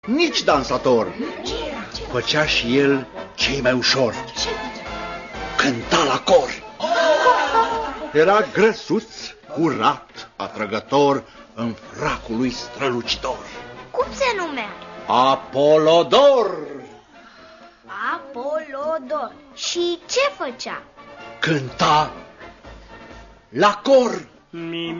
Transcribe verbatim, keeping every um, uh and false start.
nici dansator. Făcea și el cei mai ușor. Cânta la cor. Era grăsuț, curat, atrăgător, în fracul lui strălucitor. Cum se numea? Apolodor. Apolodor. Și ce făcea? Cânta la cor.